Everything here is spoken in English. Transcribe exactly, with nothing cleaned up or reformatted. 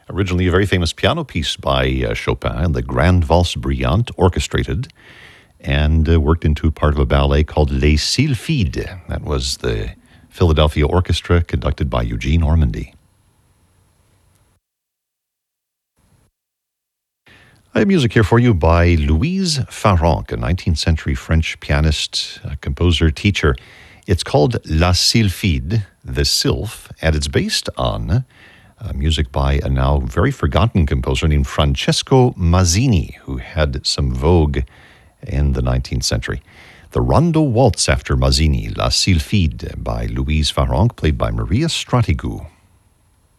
Originally a very famous piano piece by uh, Chopin, the Grande Valse Brillante, orchestrated, and uh, worked into part of a ballet called Les Sylphides. That was the Philadelphia Orchestra, conducted by Eugene Ormandy. I have music here for you by Louise Farrenc, a nineteenth century French pianist, uh, composer, teacher. It's called La Sylphide, the Sylph, and it's based on uh, music by a now very forgotten composer named Francesco Mazzini, who had some vogue in the nineteenth century. The Rondo Waltz after Mazzini, La Sylphide, by Louise Farrenc, played by Maria Stratigou.